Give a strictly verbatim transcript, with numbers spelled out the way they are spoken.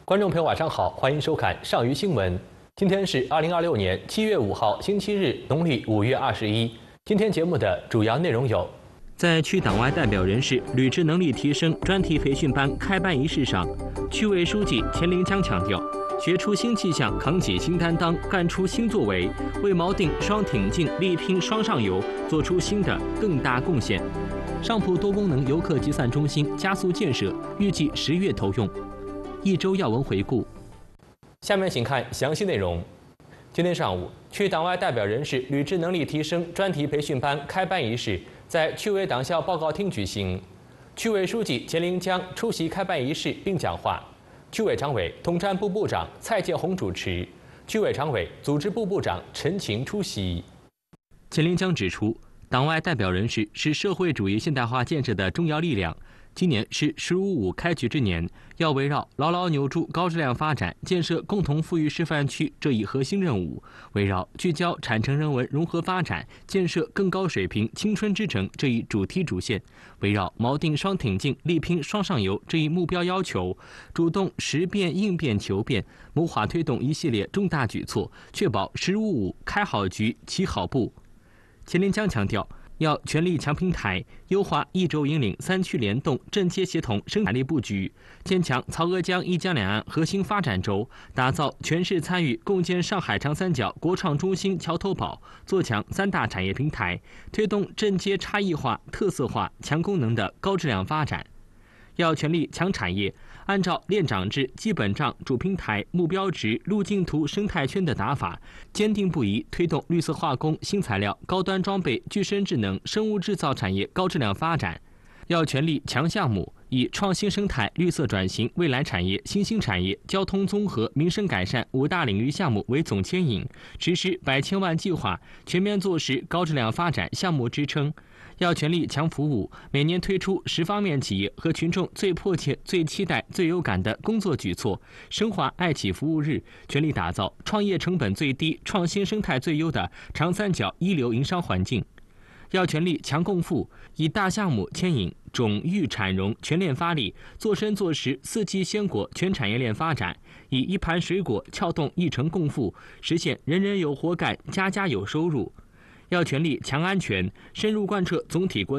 观众朋友，晚上好，欢迎收看上虞新闻。今天是二零二六年七月五号，星期日，农历五月二十一。今天节目的主要内容有： 在区党外代表人士履职能力提升专题培训班开班仪式上，区委书记钱林江强调，学出新气象，扛起新担当，干出新作为，为锚定双挺进、力拼双上游做出新的更大贡献。上浦多功能游客集散中心加速建设，预计十月投用。一周要闻回顾， 下面请看详细内容。今天上午，区党外代表人士履职能力提升专题培训班开班仪式在区委党校报告厅举行，区委书记钱林江出席开班仪式并讲话，区委常委、统战部部长蔡建红主持，区委常委、组织部部长陈晴出席。 钱林江指出，党外代表人士是社会主义现代化建设的重要力量。今年是“十五五”开局之年，要围绕牢牢扭住高质量发展、建设共同富裕示范区这一核心任务，围绕聚焦产城人文融合发展、建设更高水平青春之城这一主题主线，围绕锚定双挺进、力拼双上游这一目标要求，主动识变应变求变，谋划推动一系列重大举措，确保“十五五”开好局、起好步。钱林江强调，要全力强平台，优化一轴引领、三区联动、镇街协同生产力布局，坚强曹娥江一江两岸核心发展轴，打造全市参与共建上海长三角国创中心桥头堡，做强三大产业平台，推动镇街差异化、特色化、强功能的高质量发展。要全力强产业，按照链长制、基本账、主平台、目标值、路径图、生态圈的打法，坚定不移推动绿色化工、新材料、高端装备、具身智能、生物制造产业高质量发展。要全力强项目，以创新生态、绿色转型、未来产业、新兴产业、交通综合、民生改善五大领域项目为总牵引，实施百千万计划，全面做实高质量发展项目支撑。要全力强服务，每年推出十方面企业和群众最迫切、最期待、最有感的工作举措，深化爱企服务日，全力打造创业成本最低、创新生态最优的长三角一流营商环境。要全力强共富，以大项目牵引种育产融全链发力，做深做实四季鲜果全产业链发展，以一盘水果撬动一城共富，实现人人有活干、家家有收入。要全力强安全，深入贯彻总体国